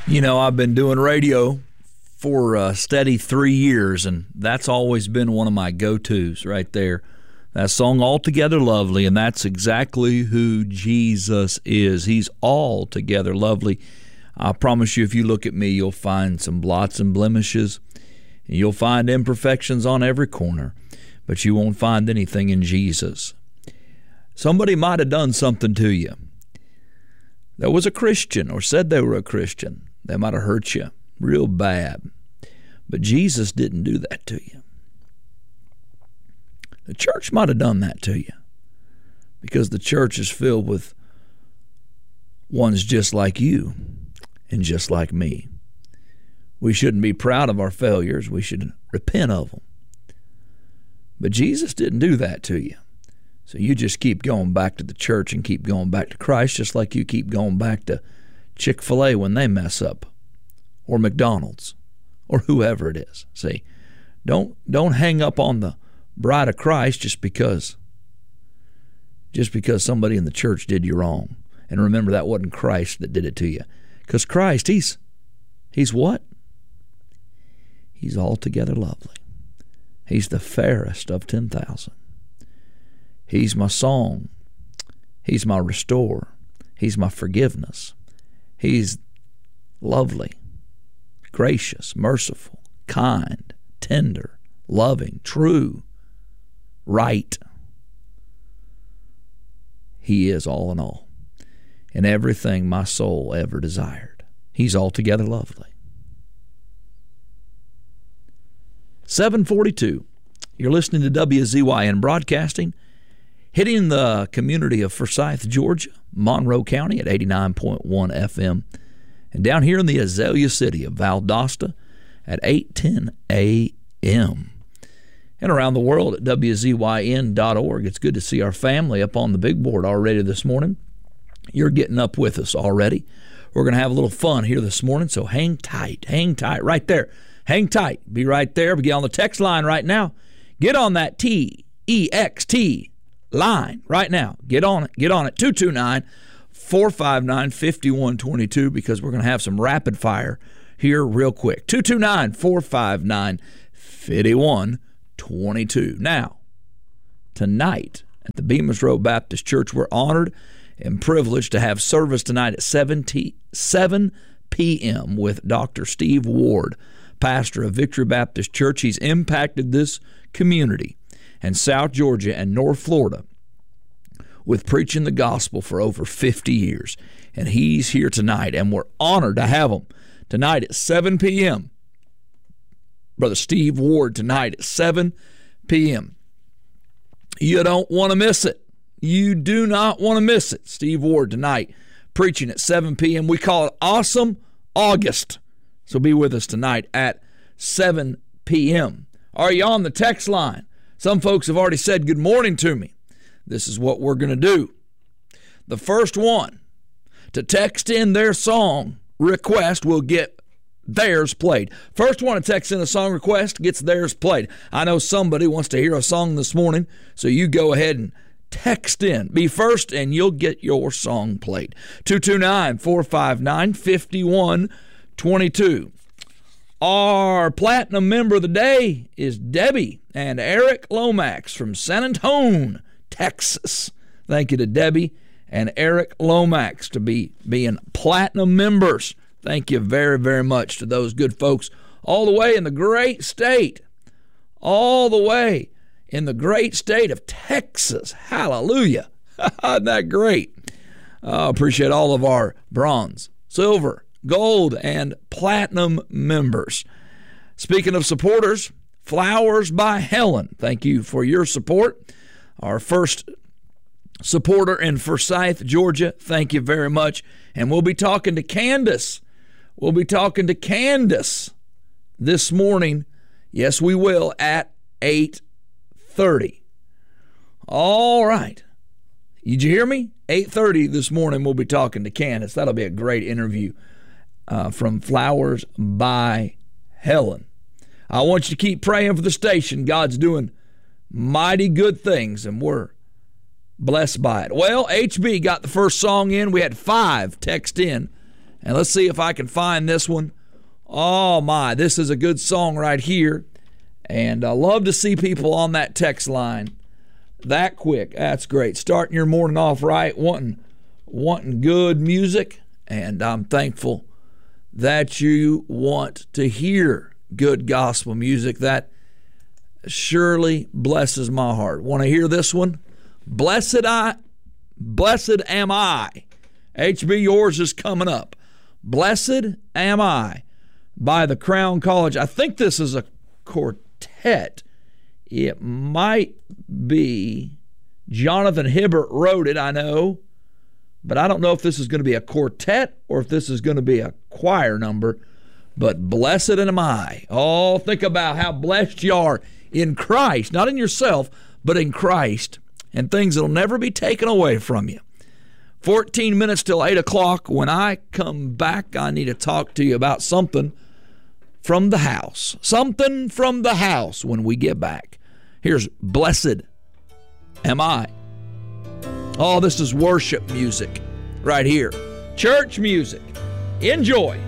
You know, I've been doing radio for a steady 3 years, and that's always been one of my go-tos right there. That song, Altogether Lovely, and that's exactly who Jesus is. He's altogether lovely. I promise you, if you look at me, you'll find some blots and blemishes. You'll find imperfections on every corner, but you won't find anything in Jesus. Somebody might have done something to you that was a Christian or said they were a Christian. They might have hurt you real bad. But Jesus didn't do that to you. The church might have done that to you because the church is filled with ones just like you and just like me. We shouldn't be proud of our failures. We should repent of them. But Jesus didn't do that to you. So you just keep going back to the church and keep going back to Christ, just like you keep going back to Chick-fil-A when they mess up, or McDonald's, or whoever it is. See, don't hang up on the bride of Christ just because somebody in the church did you wrong. And remember, that wasn't Christ that did it to you. Because Christ, he's what? He's altogether lovely. He's the fairest of 10,000. He's my song. He's my restorer. He's my forgiveness. He's lovely, gracious, merciful, kind, tender, loving, true, right. He is all in all, and everything my soul ever desired. He's altogether lovely. 742. You're listening to WZYN Broadcasting, hitting the community of Forsyth, Georgia, Monroe County at 89.1 FM, and down here in the Azalea City of Valdosta at 8:10 a.m. And around the world at WZYN.org. It's good to see our family up on the big board already this morning. You're getting up with us already. We're going to have a little fun here this morning, so hang tight right there. Hang tight. Be right there. Get on the text line right now. Get on that TEXT line right now. Get on it. 229-459-5122 because we're going to have some rapid fire here real quick. 229-459-5122. Now, tonight at the Bemis Road Baptist Church, we're honored and privileged to have service tonight at 7 p.m. with Dr. Steve Ward, pastor of Victory Baptist Church. He's impacted this community and South Georgia and North Florida with preaching the gospel for over 50 years. And he's here tonight, and we're honored to have him tonight at 7 p.m. Brother Steve Ward tonight at 7 p.m. You don't want to miss it. You do not want to miss it. Steve Ward tonight preaching at 7 p.m. We call it Awesome August. So be with us tonight at 7 p.m. Are you on the text line? Some folks have already said good morning to me. This is what we're going to do. The first one to text in their song request will get theirs played. First one to text in a song request gets theirs played. I know somebody wants to hear a song this morning, so you go ahead and text in. Be first, and you'll get your song played. 229-459-5122. Our platinum member of the day is Debbie and Eric Lomax from San Antonio, Texas. Thank you to Debbie and Eric Lomax to being platinum members. Thank you very, very much to those good folks all the way in the great state of Texas. Hallelujah. Isn't that great? Appreciate all of our bronze, silver, gold, and platinum members. Speaking of supporters, Flowers by Helen. Thank you for your support. Our first supporter in Forsyth, Georgia. Thank you very much. And we'll be talking to Candace. This morning. Yes, we will at 8:30. All right. Did you hear me? 8:30 this morning we'll be talking to Candace. That'll be a great interview from Flowers by Helen. I want you to keep praying for the station. God's doing mighty good things, and we're blessed by it. Well, HB got the first song in. We had 5 text in, And let's see if I can find this one. Oh my, this is a good song right here. And I love to see people on that text line that quick. That's great. Starting your morning off right, wanting good music. And I'm thankful that you want to hear good gospel music. That surely blesses my heart. Want to hear this one? Blessed am I. HB, yours is coming up. Blessed Am I by the Crown College. I think this is a quartet. It might be. Jonathan Hibbert wrote it, I know. But I don't know if this is going to be a quartet or if this is going to be a choir number. But blessed am I. Oh, think about how blessed you are in Christ. Not in yourself, but in Christ. And things that will never be taken away from you. 14 minutes till 8 o'clock. When I come back, I need to talk to you about something from the house. Something from the house when we get back. Here's Blessed Am I. Oh, this is worship music right here. Church music. Enjoy.